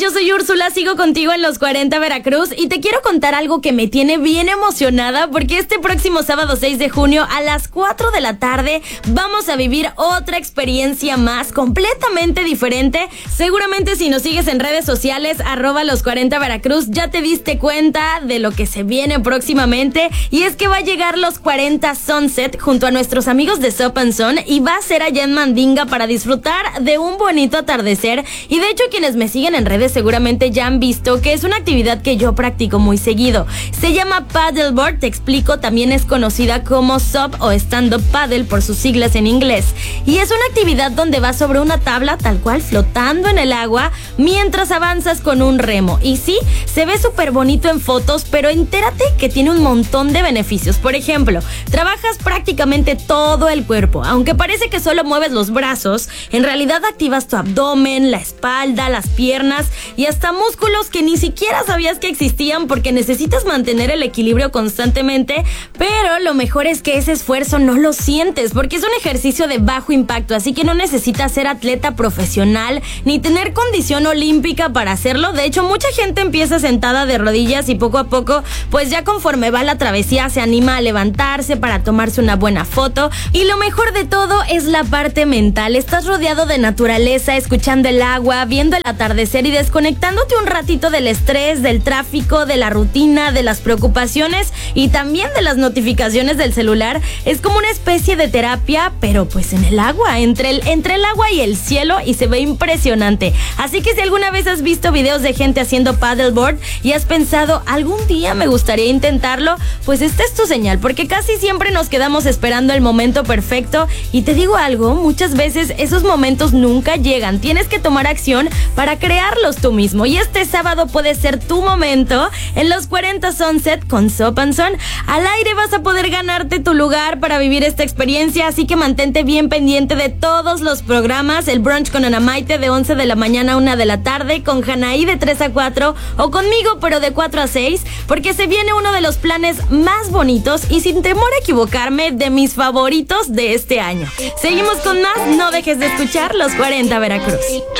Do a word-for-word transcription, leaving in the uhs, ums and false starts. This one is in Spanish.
Yo soy Úrsula, sigo contigo en Los cuarenta Veracruz y te quiero contar algo que me tiene bien emocionada porque este próximo sábado seis de junio a las cuatro de la tarde vamos a vivir otra experiencia más completamente diferente. Seguramente si nos sigues en redes sociales, arroba Los cuarenta Veracruz, ya te diste cuenta de lo que se viene próximamente y es que va a llegar Los cuarenta Sunset junto a nuestros amigos de Sop and Son y va a ser allá en Mandinga para disfrutar de un bonito atardecer. Y de hecho quienes me siguen en redes seguramente ya han visto que es una actividad que yo practico muy seguido. Se llama paddleboard, te explico, también es conocida como S U P o stand-up paddle por sus siglas en inglés. Y es una actividad donde vas sobre una tabla tal cual flotando en el agua mientras avanzas con un remo. Y sí, se ve súper bonito en fotos, pero entérate que tiene un montón de beneficios. Por ejemplo, trabajas prácticamente todo el cuerpo. Aunque parece que solo mueves los brazos, en realidad activas tu abdomen, la espalda, las piernas y hasta músculos que ni siquiera sabías que existían porque necesitas mantener el equilibrio constantemente, pero lo mejor es que ese esfuerzo no lo sientes porque es un ejercicio de bajo impacto, así que no necesitas ser atleta profesional ni tener condición olímpica para hacerlo. De hecho, mucha gente empieza sentada de rodillas y poco a poco, pues ya conforme va la travesía se anima a levantarse para tomarse una buena foto. Y lo mejor de todo es la parte mental. Estás rodeado de naturaleza, escuchando el agua, viendo el atardecer y desconectándote un ratito del estrés, del tráfico, de la rutina, de las preocupaciones y también de las notificaciones del celular. Es como una especie de terapia, pero pues en el agua, entre el, entre el agua y el cielo, y se ve impresionante. Así que si alguna vez has visto videos de gente haciendo paddleboard y has pensado, algún día me gustaría intentarlo, pues esta es tu señal, porque casi siempre nos quedamos esperando el momento perfecto y te digo algo, muchas veces esos momentos nunca llegan. Tienes que tomar acción para crearlos tú mismo y este sábado puede ser tu momento en Los cuarenta Sunset con Sop and Son. Al aire vas a poder ganarte tu lugar para vivir esta experiencia, así que mantente bien pendiente de todos los programas, el brunch con Ana Maite de once de la mañana a una de la tarde, con Janaí de tres a cuatro o conmigo pero de cuatro a seis, porque se viene uno de los planes más bonitos y sin temor a equivocarme de mis favoritos de este año. Seguimos con más, no dejes de escuchar Los cuarenta Veracruz.